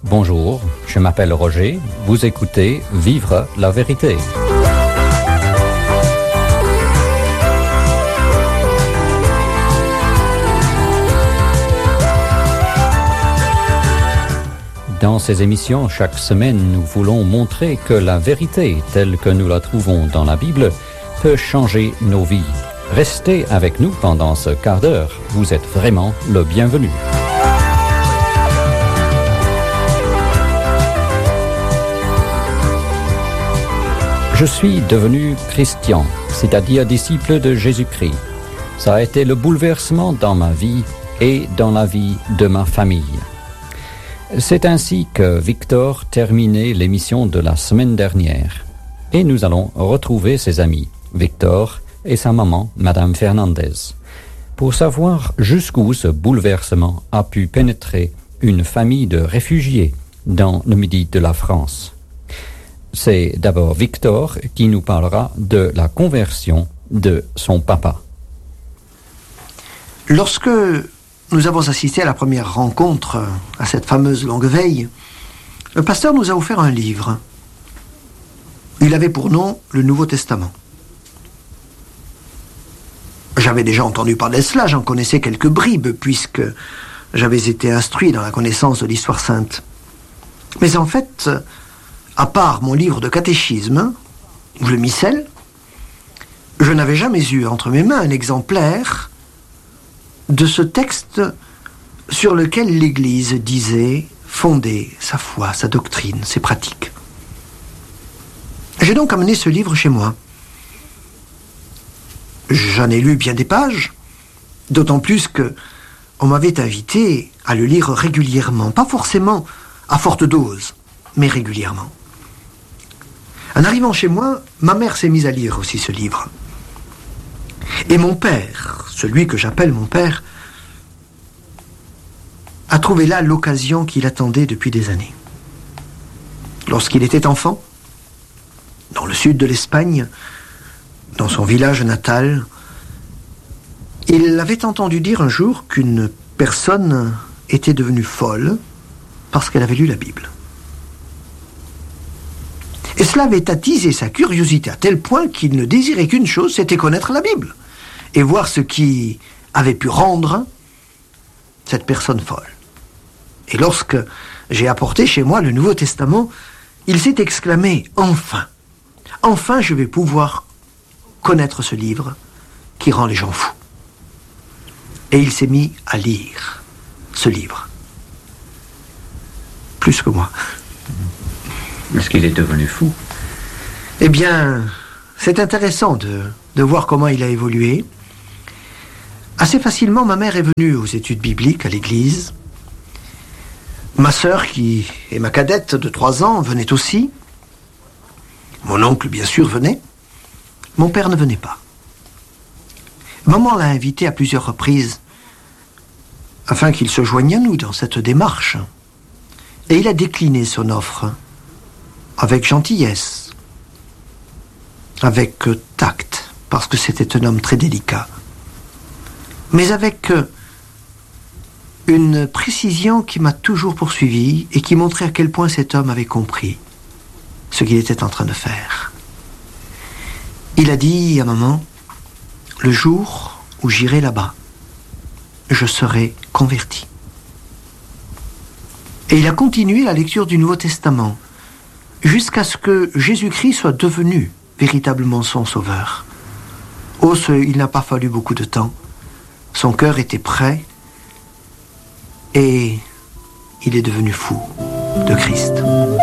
Bonjour, je m'appelle Roger, vous écoutez Vivre la vérité. Dans ces émissions, chaque semaine, nous voulons montrer que la vérité, telle que nous la trouvons dans la Bible, peut changer nos vies. Restez avec nous pendant ce quart d'heure. Vous êtes vraiment le bienvenu. Je suis devenu chrétien, c'est-à-dire disciple de Jésus-Christ. Ça a été le bouleversement dans ma vie et dans la vie de ma famille. C'est ainsi que Victor terminait l'émission de la semaine dernière. Et nous allons retrouver ses amis, Victor et sa maman, Madame Fernandez, pour savoir jusqu'où ce bouleversement a pu pénétrer une famille de réfugiés dans le midi de la France. C'est d'abord Victor qui nous parlera de la conversion de son papa. Lorsque nous avons assisté à la première rencontre, à cette fameuse longue veille, le pasteur nous a offert un livre. Il avait pour nom le Nouveau Testament. J'avais déjà entendu parler de cela, j'en connaissais quelques bribes, puisque j'avais été instruit dans la connaissance de l'histoire sainte. Mais en fait, à part mon livre de catéchisme, ou le missel, je n'avais jamais eu entre mes mains un exemplaire de ce texte sur lequel l'Église disait fonder sa foi, sa doctrine, ses pratiques. J'ai donc amené ce livre chez moi. J'en ai lu bien des pages, d'autant plus que on m'avait invité à le lire régulièrement, pas forcément à forte dose, mais régulièrement. En arrivant chez moi, ma mère s'est mise à lire aussi ce livre. Et mon père, celui que j'appelle mon père, a trouvé là l'occasion qu'il attendait depuis des années. Lorsqu'il était enfant, dans le sud de l'Espagne, dans son village natal, il avait entendu dire un jour qu'une personne était devenue folle parce qu'elle avait lu la Bible. Et cela avait attisé sa curiosité à tel point qu'il ne désirait qu'une chose, c'était connaître la Bible et voir ce qui avait pu rendre cette personne folle. Et lorsque j'ai apporté chez moi le Nouveau Testament, il s'est exclamé « Enfin, enfin je vais pouvoir connaître ce livre qui rend les gens fous. » Et il s'est mis à lire ce livre. Plus que moi. Est-ce qu'il est devenu fou? Eh bien, c'est intéressant de voir comment il a évolué. Assez facilement, ma mère est venue aux études bibliques à l'église. Ma sœur, qui est ma cadette de 3 ans, venait aussi. Mon oncle, bien sûr, venait. Mon père ne venait pas. Maman l'a invité à plusieurs reprises afin qu'il se joigne à nous dans cette démarche. Et il a décliné son offre avec gentillesse, avec tact, parce que c'était un homme très délicat, mais avec une précision qui m'a toujours poursuivi et qui montrait à quel point cet homme avait compris ce qu'il était en train de faire. Il a dit à maman, « Le jour où j'irai là-bas, je serai converti. » Et il a continué la lecture du Nouveau Testament jusqu'à ce que Jésus-Christ soit devenu véritablement son sauveur. Oh, il n'a pas fallu beaucoup de temps. Son cœur était prêt et il est devenu fou de Christ.